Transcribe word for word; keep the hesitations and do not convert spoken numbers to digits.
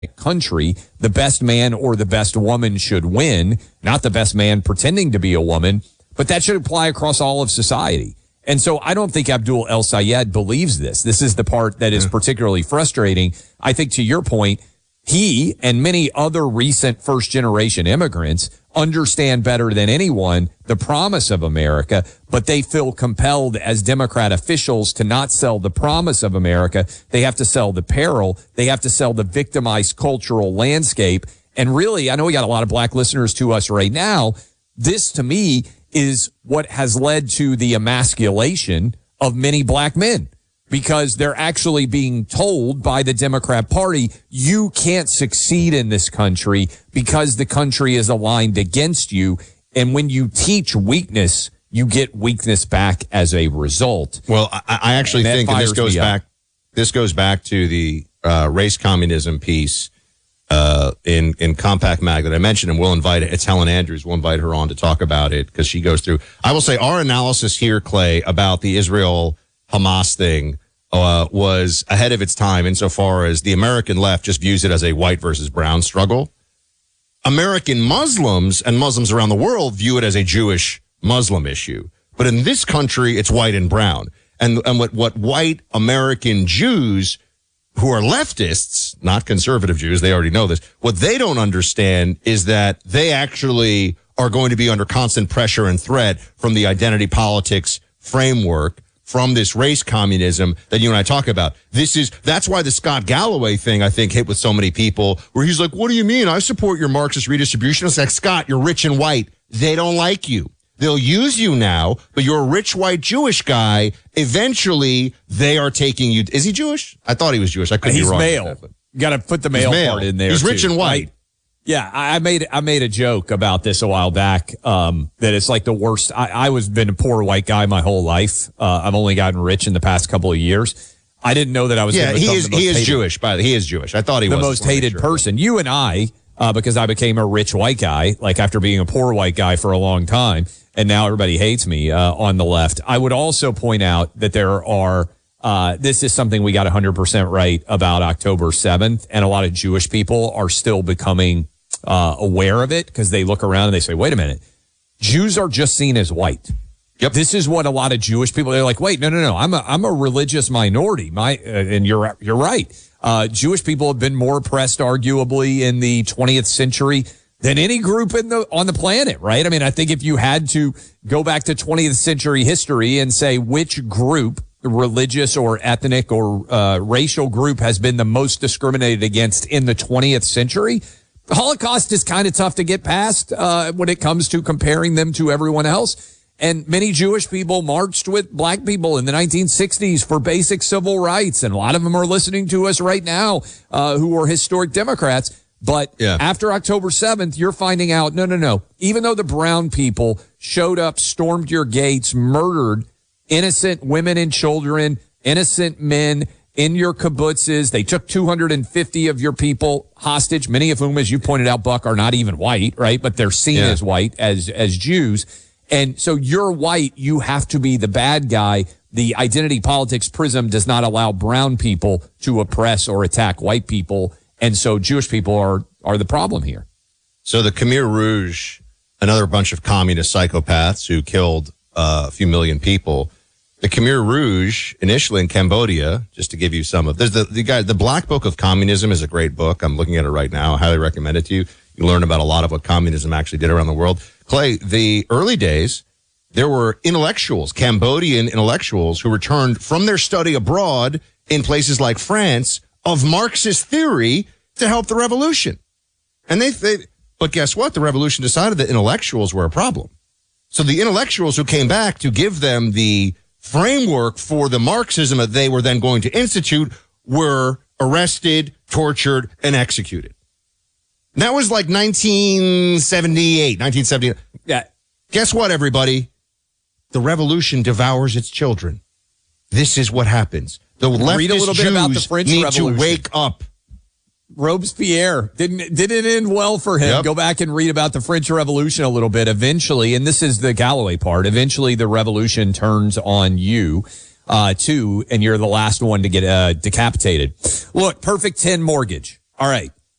country, the best man or the best woman should win, not the best man pretending to be a woman, but that should apply across all of society. And so I don't think Abdul El-Sayed believes this. This is the part that is particularly frustrating. I think, to your point, he and many other recent first-generation immigrants understand better than anyone the promise of America, but they feel compelled as Democrat officials to not sell the promise of America. They have to sell the peril. They have to sell the victimized cultural landscape. And really, I know we got a lot of black listeners to us right now. This, to me, is what has led to the emasculation of many black men, because they're actually being told by the Democrat Party, you can't succeed in this country because the country is aligned against you. And when you teach weakness, you get weakness back as a result. Well, I, I actually and think, and this goes back, this goes back to the uh, race communism piece uh, in, in Compact Mag that I mentioned, and we'll invite, it's Helen Andrews, we'll invite her on to talk about it because she goes through, I will say our analysis here, Clay, about the Israel Hamas thing uh, was ahead of its time insofar as the American left just views it as a white versus brown struggle. American Muslims and Muslims around the world view it as a Jewish Muslim issue. But in this country, it's white and brown. And, and what, what white American Jews who are leftists, not conservative Jews, they already know this, what they don't understand is that they actually are going to be under constant pressure and threat from the identity politics framework, from this race communism that you and I talk about. This is, that's why the Scott Galloway thing, I think, hit with so many people, where he's like, what do you mean? I support your Marxist redistribution. It's like, Scott, you're rich and white. They don't like you. They'll use you now, but you're a rich white Jewish guy. Eventually, they are taking you. Is he Jewish? I thought he was Jewish. I could He's be wrong. Male. That, He's got to put the male, male part in there. He's rich too, and white. Right? Yeah, I made I made a joke about this a while back. Um, that it's like the worst. I, I was been a poor white guy my whole life. Uh, I've only gotten rich in the past couple of years. I didn't know that I was. Yeah, gonna he is. The most He is hated, Jewish. By the way, he is Jewish. I thought he the was most hated sure. person. You and I, uh, because I became a rich white guy, like after being a poor white guy for a long time, and now everybody hates me uh, on the left. I would also point out that there are. Uh, this is something we got one hundred percent right about October seventh, and a lot of Jewish people are still becoming uh, aware of it because they look around and they say, wait a minute, Jews are just seen as white. Yep. This is what a lot of Jewish people, they're like, wait, no, no, no, I'm a, I'm a religious minority. My, uh, and you're, you're right. Uh, Jewish people have been more oppressed, arguably, in the twentieth century than any group in the, on the planet, right? I mean, I think if you had to go back to twentieth century history and say which group, religious or ethnic or uh, racial group, has been the most discriminated against in the twentieth century, the Holocaust is kind of tough to get past uh, when it comes to comparing them to everyone else. And many Jewish people marched with black people in the nineteen sixties for basic civil rights. And a lot of them are listening to us right now uh, who are historic Democrats. But yeah. After October seventh, you're finding out, no, no, no. Even though the brown people showed up, stormed your gates, murdered innocent women and children, innocent men in your kibbutzes, they took two hundred fifty of your people hostage, many of whom, as you pointed out, Buck, are not even white, right? But they're seen yeah. as white, as as Jews. And so you're white, you have to be the bad guy. The identity politics prism does not allow brown people to oppress or attack white people. And so Jewish people are, are the problem here. So the Khmer Rouge, another bunch of communist psychopaths who killed uh, a few million people. The Khmer Rouge, initially in Cambodia, just to give you some of, there's the, the guy, the Black Book of Communism is a great book. I'm looking at it right now. I highly recommend it to you. You learn about a lot of what communism actually did around the world. Clay, the early days, there were intellectuals, Cambodian intellectuals, who returned from their study abroad in places like France of Marxist theory to help the revolution. And they, they, but guess what? The revolution decided that intellectuals were a problem. So the intellectuals who came back to give them the framework for the Marxism that they were then going to institute were arrested, tortured, and executed. And that was like nineteen seventy-eight, nineteen seventy. Yeah. Guess what, everybody? The revolution devours its children. This is what happens. The leftist Read a little Jews bit about the French need Revolution. to wake up. Robespierre didn't didn't end well for him. Yep. Go back and read about the French Revolution a little bit. Eventually, and this is the Galloway part, eventually the revolution turns on you, uh, too, and you're the last one to get uh, decapitated. Look, Perfect ten Mortgage. All right.